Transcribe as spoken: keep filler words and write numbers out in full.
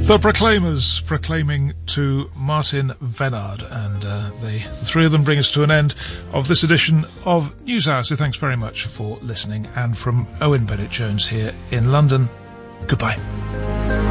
The Proclaimers, proclaiming to Martin Vennard, and uh, they, the three of them bring us to an end of this edition of News Hour. So thanks very much for listening, and from Owen Bennett-Jones here in London, goodbye.